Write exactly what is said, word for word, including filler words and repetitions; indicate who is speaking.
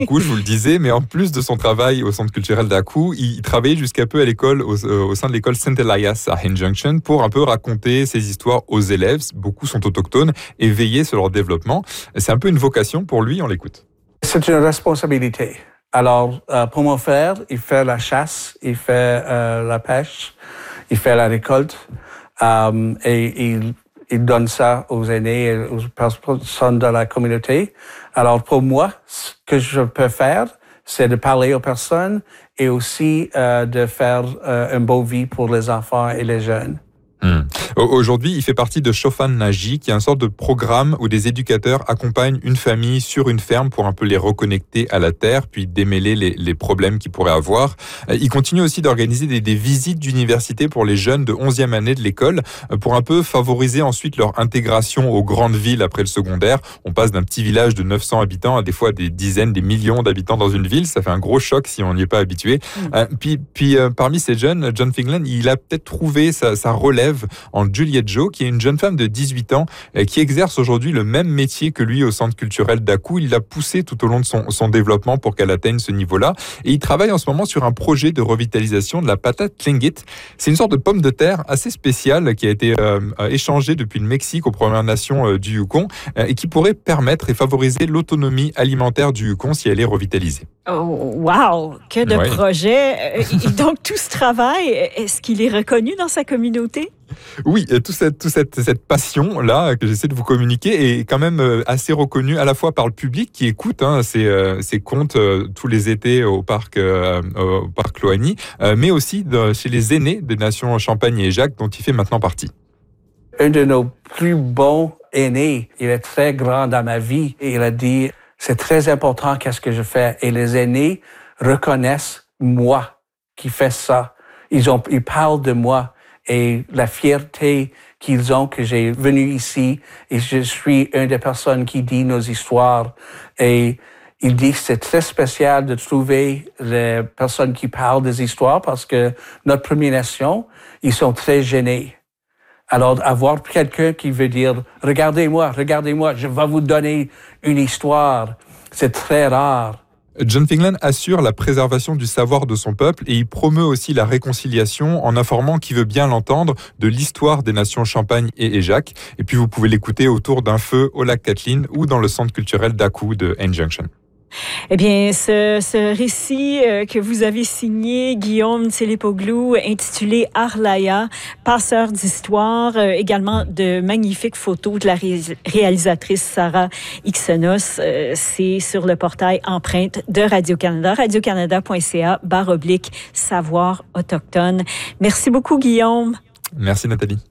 Speaker 1: coup, je vous le disais, mais en plus de son travail au Centre culturel d'Akou, il travaillait jusqu'à peu à l'école, au, au sein de l'école Saint Elias à Haine Junction, pour un peu raconter ses histoires aux élèves. Beaucoup sont autochtones et veiller sur leur développement. C'est un peu une vocation pour lui, on l'écoute.
Speaker 2: C'est une responsabilité. Alors, euh, pour mon frère, il fait la chasse, il fait euh, la pêche, il fait la récolte, euh, et il, il donne ça aux aînés et aux personnes de la communauté. Alors, pour moi, ce que je peux faire, c'est de parler aux personnes et aussi euh, de faire euh, une bonne vie pour les enfants et les jeunes.
Speaker 1: Mmh. Aujourd'hui, il fait partie de Shofan Naji, qui est une sorte de programme où des éducateurs accompagnent une famille sur une ferme pour un peu les reconnecter à la terre, puis démêler les, les problèmes qu'ils pourraient avoir. Il continue aussi d'organiser des, des visites d'université pour les jeunes de onzième année de l'école, pour un peu favoriser ensuite leur intégration aux grandes villes après le secondaire. On passe d'un petit village de neuf cents habitants à des fois des dizaines, des millions d'habitants dans une ville. Ça fait un gros choc si on n'y est pas habitué. Mmh. Euh, puis, puis euh, parmi ces jeunes, John Fingland, il a peut-être trouvé sa, sa relève en Juliette Jo, qui est une jeune femme de dix-huit ans qui exerce aujourd'hui le même métier que lui au Centre culturel d'Akou. Il l'a poussée tout au long de son, son développement pour qu'elle atteigne ce niveau-là. Et il travaille en ce moment sur un projet de revitalisation de la patate tlingit. C'est une sorte de pomme de terre assez spéciale qui a été euh, échangée depuis le Mexique aux Premières Nations euh, du Yukon euh, et qui pourrait permettre et favoriser l'autonomie alimentaire du Yukon si elle est revitalisée.
Speaker 3: Oh, wow! Que de
Speaker 1: ouais.
Speaker 3: projets! Et donc, tout ce travail, est-ce qu'il est reconnu dans sa communauté?
Speaker 1: Oui, toute cette, toute cette, cette passion-là que j'essaie de vous communiquer est quand même assez reconnue à la fois par le public qui écoute hein, ces, ces contes euh, tous les étés au parc, euh, au parc Loigny, euh, mais aussi de, chez les aînés des nations Champagne et Jacques, dont il fait maintenant partie.
Speaker 2: Un de nos plus bons aînés, il est très grand dans ma vie, et il a dit... C'est très important qu'est-ce que je fais. Et les aînés reconnaissent moi qui fais ça. Ils ont, ils parlent de moi et la fierté qu'ils ont que j'ai venu ici et je suis une des personnes qui dit nos histoires. Et il dit que c'est très spécial de trouver les personnes qui parlent des histoires parce que notre Première Nation, ils sont très gênés. Alors, avoir quelqu'un qui veut dire « Regardez-moi, regardez-moi, je vais vous donner une histoire », c'est très rare.
Speaker 1: John Fingland assure la préservation du savoir de son peuple et il promeut aussi la réconciliation en informant qui veut bien l'entendre de l'histoire des nations Champagne et Éjac. Et puis, vous pouvez l'écouter autour d'un feu au lac Kathleen ou dans le centre culturel d'Akou de Haine Junction.
Speaker 3: Eh bien, ce, ce récit euh, que vous avez signé, Guillaume Tselepoglou, intitulé Arlaya, passeur d'histoire, euh, également de magnifiques photos de la ré- réalisatrice Sarah Ixenos, euh, c'est sur le portail Empreinte de Radio-Canada, radiocanada.ca, barre oblique, savoir autochtone. Merci beaucoup, Guillaume.
Speaker 1: Merci, Nathalie.